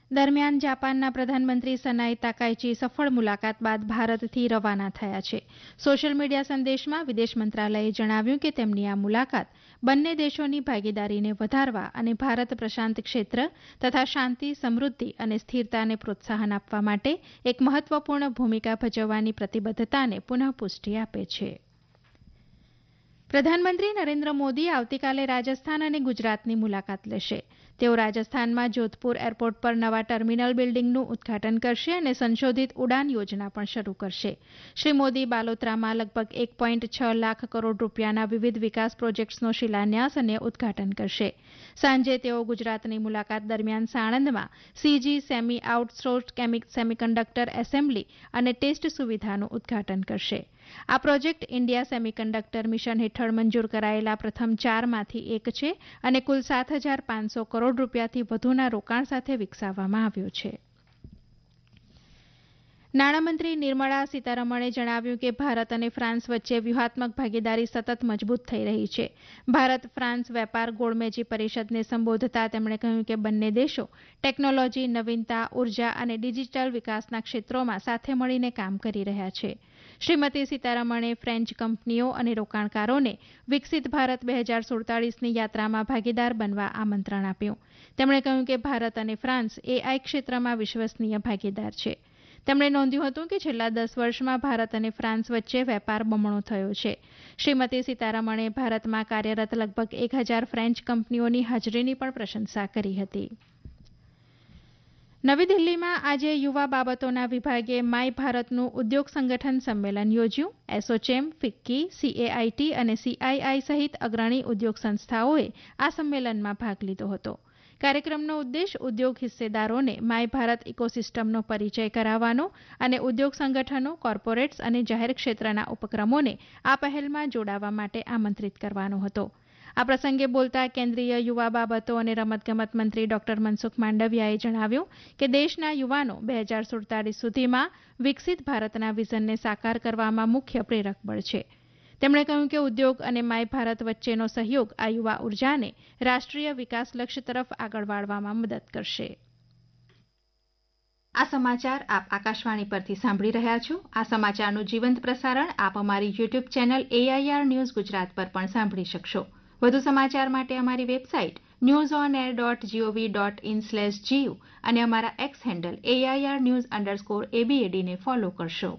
દરમિયાન જાપાનના પ્રધાનમંત્રી સનાઈ તાકાઈચી સફળ મુલાકાત બાદ ભારતથી રવાના થયા છે. સોશિયલ મીડિયા સંદેશમાં વિદેશ મંત્રાલયે જણાવ્યું કે તેમની આ મુલાકાત બંને દેશોની ભાગીદારીને વધારવા અને ભારત પ્રશાંત ક્ષેત્ર તથા શાંતિ, સમૃદ્ધિ અને સ્થિરતાને પ્રોત્સાહન આપવા માટે એક મહત્વપૂર્ણ ભૂમિકા ભજવવાની પ્રતિબદ્ધતાને પુનઃપુષ્ટિ આપે છે. પ્રધાનમંત્રી નરેન્દ્ર મોદી આવતીકાલે રાજસ્થાન અને ગુજરાતની મુલાકાત લેશે. તેઓ રાજસ્થાનમાં જોધપુર એરપોર્ટ પર નવા ટર્મિનલ બિલ્ડિંગનું ઉદઘાટન કરશે અને સંશોધિત ઉડાન યોજના પણ શરૂ કરશે. શ્રી મોદી બાલોતરામાં લગભગ 1.6 લાખ કરોડ રૂપિયાના વિવિધ વિકાસ પ્રોજેક્ટ્સનો શિલાન્યાસ અને ઉદઘાટન કરશે. સાંજે તેઓ ગુજરાતની મુલાકાત દરમિયાન સાણંદમાં CG semi outsourced semiconductor assembly અને ટેસ્ટ સુવિધાનું ઉદઘાટન કરશે. આ પ્રોજેક્ટ ઇન્ડિયા સેમિકન્ડક્ટર મિશન હેઠળ મંજૂર કરાયેલા પ્રથમ 4માંથી એક છે અને કુલ 7,500 કરોડ રૂપિયાથી વધુના રોકાણ સાથે વિકસાવવામાં આવ્યો છે. નાણામંત્રી નિર્મળા સીતારમણે જણાવ્યું કે ભારત અને ફ્રાન્સ વચ્ચે વ્યૂહાત્મક ભાગીદારી સતત મજબૂત થઈ રહી છે. ભારત ફ્રાન્સ વેપાર ગોળમેજી પરિષદને સંબોધતા તેમણે કહ્યું કે બંને દેશો ટેકનોલોજી, નવીનતા, ઉર્જા અને ડિજિટલ વિકાસના ક્ષેત્રોમાં સાથે મળીને કામ કરી રહ્યા છે. શ્રીમતી સીતારમણે ફ્રેન્ચ કંપનીઓ અને રોકાણકારોને વિકસિત ભારત 2047ની યાત્રામાં ભાગીદાર બનવા આમંત્રણ આપ્યું. તેમણે કહ્યું કે ભારત અને ફ્રાન્સ એઆઈ ક્ષેત્રમાં વિશ્વસનીય ભાગીદાર છે. તેમણે નોંધ્યું હતું કે છેલ્લા 10 વર્ષમાં ભારત અને ફ્રાન્સ વચ્ચે વેપાર બમણો થયો છે. શ્રીમતી સીતારમણે ભારતમાં કાર્યરત લગભગ 1,000 ફ્રેન્ચ કંપનીઓની હાજરીની પણ પ્રશંસા કરી હતી. નવી દિલ્હીમાં આજે યુવા બાબતોના વિભાગે માય ભારતનું ઉદ્યોગ સંગઠન સંમેલન યોજ્યું. એસોચેમ, ફિક્કી, સીએઆઈટી અને સીઆઈઆઈ સહિત અગ્રણી ઉદ્યોગ સંસ્થાઓએ આ સંમેલનમાં ભાગ લીધો હતો. કાર્યક્રમનો ઉદ્દેશ ઉદ્યોગ હિસ્સેદારોને માય ભારત ઇકોસિસ્ટમનો પરિચય કરાવવાનો અને ઉદ્યોગ સંગઠનો, કોર્પોરેટ્સ અને જાહેર ક્ષેત્રના ઉપક્રમોને આ પહેલમાં જોડાવા માટે આમંત્રિત કરવાનો હતો. આ પ્રસંગે બોલતા કેન્દ્રીય યુવા બાબતો અને રમતગમત મંત્રી ડોક્ટર મનસુખ માંડવિયાએ જણાવ્યું કે દેશના યુવાનો 2047 સુધીમાં વિકસિત ભારતના વિઝનને સાકાર કરવામાં મુખ્ય પ્રેરક બળ છે. તેમણે કહ્યું કે ઉદ્યોગ અને માય ભારત વચ્ચેનો સહયોગ આ યુવા ઉર્જાને રાષ્ટ્રીય વિકાસ લક્ષ્ય તરફ આગળ વાળવામાં મદદ કરશે. આ સમાચાર આપ આકાશવાણી પરથી સાંભળી રહ્યા છો. આ સમાચારનું જીવંત પ્રસારણ આપ અમારી YouTube channel AIR news Gujarat પર પણ સાંભળી શકશો. વધુ સમાચાર માટે અમારી વેબસાઇટ newsonair.gov.in/gu અને અમારા એક્સ હેન્ડલ AIR_news_ABAD ને ફોલો કરશો.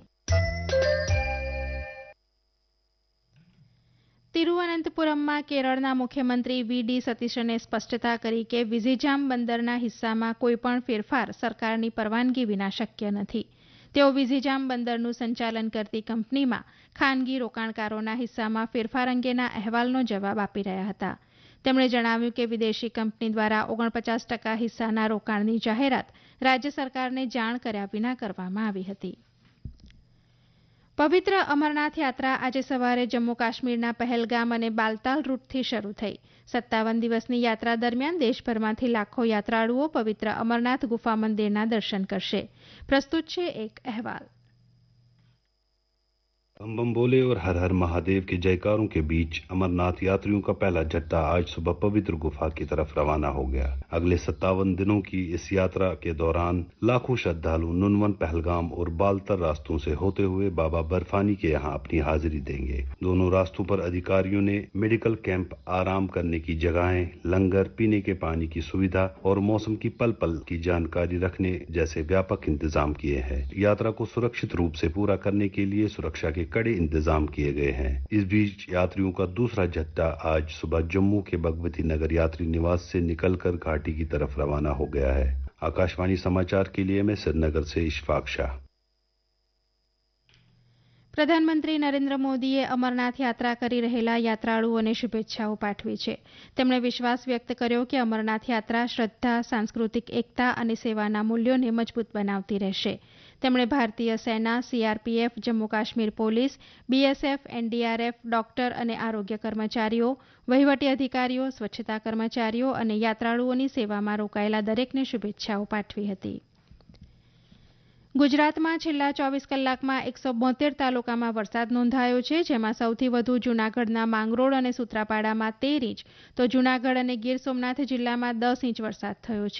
તિરુવનંતપુરમમાં કેરળના મુખ્યમંત્રી વી.ડી. સતીશને સ્પષ્ટતા કરી કે વિઝિજામ બંદરના હિસ્સામાં કોઈપણ ફેરફાર સરકારની પરવાનગી વિના શક્ય નથી. તેઓ વિઝિજામ બંદરનું સંચાલન કરતી કંપનીમાં ખાનગી રોકાણકારોના હિસ્સામાં ફેરફાર અંગેના અહેવાલનો જવાબ આપી રહ્યા હતા. તેમણે જણાવ્યું કે વિદેશી કંપની દ્વારા 49% હિસ્સાના રોકાણની જાહેરાત રાજ્ય સરકારને જાણ કર્યા વિના કરવામાં આવી હતી. પવિત્ર અમરનાથ યાત્રા આજે સવારે જમ્મુ કાશ્મીરના પહેલગામ અને બાલતાલ રૂટથી શરૂ થઈ. 57 દિવસની યાત્રા દરમિયાન દેશભરમાંથી લાખો યાત્રાળુઓ પવિત્ર અમરનાથ ગુફા મંદિરના દર્શન કરશે. પ્રસ્તુત છે એક અહેવાલ. बम बम बोले और हर हर महादेव के जयकारों के बीच अमरनाथ यात्रियों का पहला जत्था आज सुबह पवित्र गुफा की तरफ रवाना हो गया. अगले 57 दिनों की इस यात्रा के दौरान लाखों श्रद्धालु नुनवन, पहलगाम और बालतर रास्तों से होते हुए बाबा बर्फानी के यहाँ अपनी हाजिरी देंगे. दोनों रास्तों पर अधिकारियों ने मेडिकल कैंप, आराम करने की जगहें, लंगर, पीने के पानी की सुविधा और मौसम की पल पल की जानकारी रखने जैसे व्यापक इंतजाम किए हैं. यात्रा को सुरक्षित रूप से पूरा करने के लिए सुरक्षा के कड़े इंतजाम किए गए हैं. इस बीच यात्रियों का दूसरा जत्था आज सुबह जम्मू के भगवती नगर यात्री निवास से निकलकर घाटी की तरफ रवाना हो गया है. आकाशवाणी समाचार के लिए मैं श्रीनगर से इशफाक शाह. પ્રધાનમંત્રી નરેન્દ્ર મોદીએ અમરનાથ યાત્રા કરી રહેલા યાત્રાળુઓને શુભેચ્છાઓ પાઠવી છે. તેમણે વિશ્વાસ વ્યક્ત કર્યો કે અમરનાથ યાત્રા શ્રદ્ધા, સાંસ્કૃતિક એકતા અને સેવાના મૂલ્યોને મજબૂત બનાવતી રહેશે. તેમણે ભારતીય સેના, CRPF, Jammu Kashmir police, BSF, NDRF, doctor અને આરોગ્ય કર્મચારીઓ, વહીવટી અધિકારીઓ, સ્વચ્છતા કર્મચારીઓ અને યાત્રાળુઓની સેવામાં રોકાયેલા દરેકને શુભેચ્છાઓ પાઠવી હતી. ગુજરાતમાં છેલ્લા 24 કલાકમાં 172 તાલુકામાં વરસાદ નોંધાયો છે, જેમાં સૌથી વધુ જૂનાગઢના માંગરોળ અને સૂત્રાપાડામાં 13 ઇંચ તો જૂનાગઢ અને ગીર સોમનાથ જિલ્લામાં 10 ઇંચ વરસાદ થયો છે.